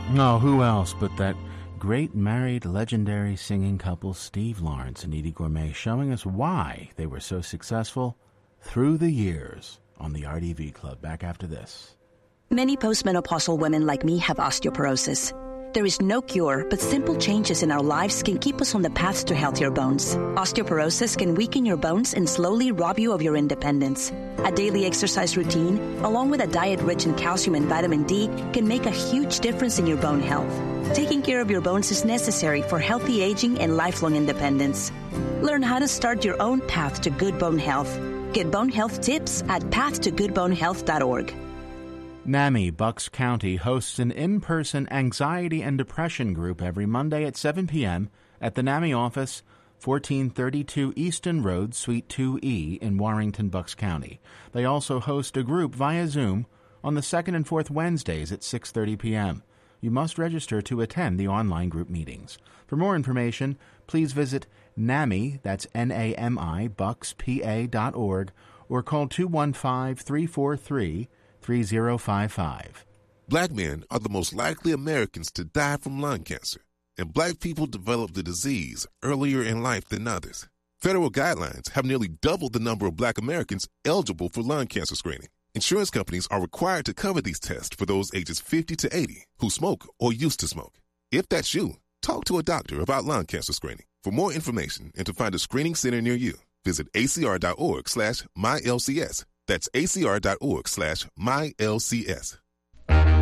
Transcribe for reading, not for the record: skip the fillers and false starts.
Oh, who else but that great married legendary singing couple Steve Lawrence and Edie Gourmet, showing us why they were so successful through the years on the RDV Club. Back after this. Many postmenopausal women like me have osteoporosis. There is no cure, but simple changes in our lives can keep us on the path to healthier bones. Osteoporosis can weaken your bones and slowly rob you of your independence. A daily exercise routine, along with a diet rich in calcium and vitamin D, can make a huge difference in your bone health. Taking care of your bones is necessary for healthy aging and lifelong independence. Learn how to start your own path to good bone health. Get bone health tips at pathtogoodbonehealth.org. NAMI Bucks County hosts an in-person anxiety and depression group every Monday at 7 p.m. at the NAMI office, 1432 Easton Road, Suite 2E in Warrington, Bucks County. They also host a group via Zoom on the second and fourth Wednesdays at 6:30 p.m. You must register to attend the online group meetings. For more information, please visit NAMI, that's N-A-M-I, buckspa.org, or call 215-343-3055. Black men are the most likely Americans to die from lung cancer, and black people develop the disease earlier in life than others. Federal guidelines have nearly doubled the number of black Americans eligible for lung cancer screening. Insurance companies are required to cover these tests for those ages 50 to 80 who smoke or used to smoke. If that's you, talk to a doctor about lung cancer screening. For more information and to find a screening center near you, visit acr.org/mylcs. That's acr.org/mylcs.